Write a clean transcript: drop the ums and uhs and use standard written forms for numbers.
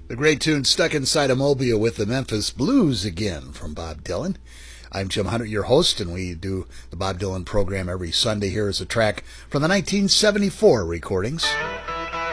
The great tune Stuck Inside a Mobile with the Memphis Blues again from Bob Dylan. I'm Jim Hunter, your host, and we do the Bob Dylan program every Sunday. Here is a track from the 1974 recordings.